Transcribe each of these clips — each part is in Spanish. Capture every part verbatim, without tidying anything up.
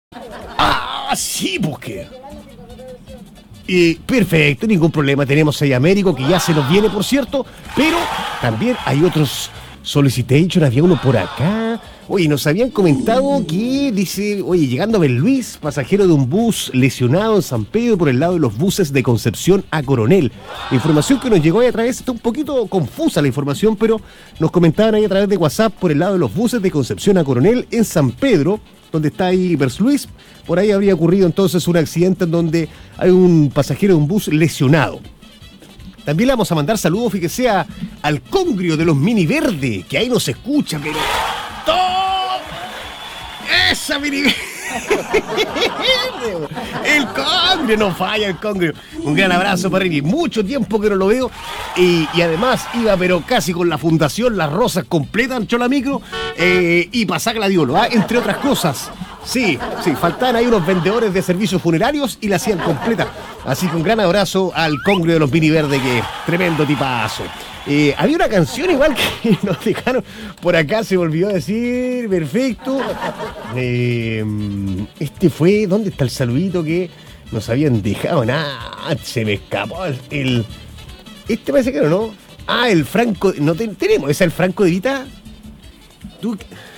Ah, sí, porque. Eh, perfecto, ningún problema. Tenemos ahí a Américo, que ya se nos viene, por cierto. Pero también hay otros solicitations. Había uno por acá. Oye, nos habían comentado que dice, oye, llegando a Belluís, pasajero de un bus lesionado en San Pedro por el lado de los buses de Concepción a Coronel. La información que nos llegó ahí a través, está un poquito confusa la información, pero nos comentaban ahí a través de WhatsApp por el lado de los buses de Concepción a Coronel en San Pedro, donde está ahí Belluís. Por ahí habría ocurrido entonces un accidente en donde hay un pasajero de un bus lesionado. También le vamos a mandar saludos, fíjese, a, al congrio de los Mini Verde, que ahí nos escucha, pero... ¡todo! ¡Esa Mini Verde! El congrio, no falla el congrio. Un gran abrazo para Rini. Mucho tiempo que no lo veo. Y, y además iba, pero casi con la fundación Las Rosas completa, en Chola Micro, eh, y pasar gladiolo, ¿ah? Entre otras cosas. Sí, sí, faltaban ahí unos vendedores de servicios funerarios y la hacían completa. Así que un gran abrazo al congrio de los Mini Verde, que tremendo tipazo. Eh, había una canción igual que nos dejaron por acá, se me olvidó decir, perfecto. Eh, este fue, ¿dónde está el saludito que nos habían dejado? Nada, se me escapó el, el... Este parece que no, ¿no? Ah, el Franco, no te, tenemos, ¿es el Franco de Vita? ¿Tú?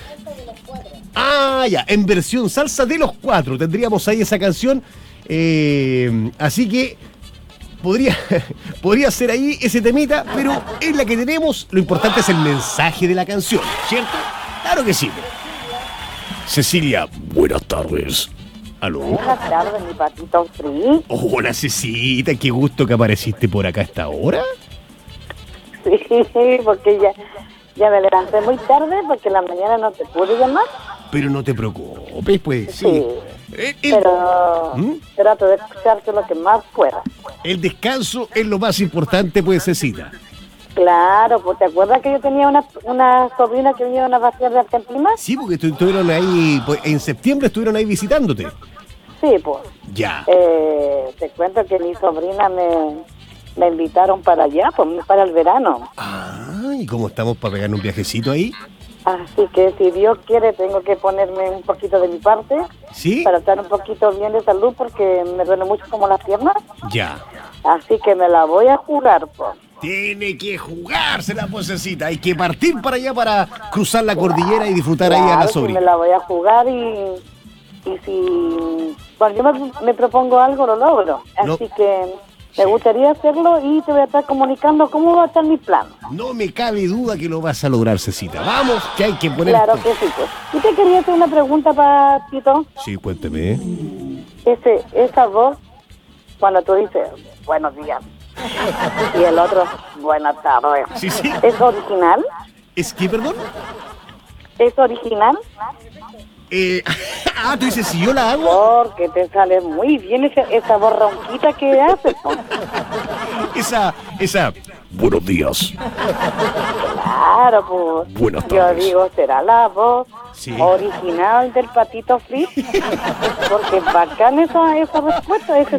Ah, ya, en versión salsa de los cuatro tendríamos ahí esa canción. Eh, así que podría, podría ser ahí ese temita, pero es la que tenemos. Lo importante es el mensaje de la canción, ¿cierto? Claro que sí. Cecilia, buenas tardes. ¿Aló? Buenas tardes, mi patito free. Hola, Cecita, qué gusto que apareciste por acá a esta hora. Sí, porque ya, ya me levanté muy tarde porque en la mañana no te pude llamar. Pero no te preocupes, pues, sí. Sí, Eh, eh, pero ¿Mm? trato de escucharte lo que más pueda. El descanso es lo más importante, pues, Cecita. Claro, pues ¿te acuerdas que yo tenía una, una sobrina que venía a una vaciar de Argentina? Sí, porque estu- estuvieron ahí, pues, en septiembre estuvieron ahí visitándote. Sí, pues. Ya. Eh, te cuento que mi sobrina me, me invitaron para allá, pues para el verano. Ah, ¿y cómo estamos para pegar un viajecito ahí? Así que si Dios quiere tengo que ponerme un poquito de mi parte ¿Sí? para estar un poquito bien de salud porque me duele mucho como las piernas. Ya. Así que me la voy a jugar, pues. Tiene que jugarse la posecita. Hay que partir para allá para cruzar la cordillera y disfrutar ahí a la Claro, sí, sobrina. me la voy a jugar y, y si cuando yo me, me propongo algo lo logro. No. Así que me gustaría hacerlo y te voy a estar comunicando cómo va a estar mi plan. No me cabe duda que lo vas a lograr, Cecita. Vamos, que hay que poner... Claro que sí, pues. Y te quería hacer una pregunta, Patito. Sí, cuénteme. Ese, esa voz, cuando tú dices, buenos días, y el otro, buenas tardes, Sí, sí. ¿es original? ¿Es que, perdón? ¿Es original? Eh, ah, tú dices, si yo la hago, Porque te sale muy bien esa, esa voz ronquita que haces, pues. esa, esa... Buenos días. Claro, pues. Buenas Yo tardes. digo, ¿será la voz Sí. original del Patito Fritz? Porque es bacán esa, esa respuesta, ese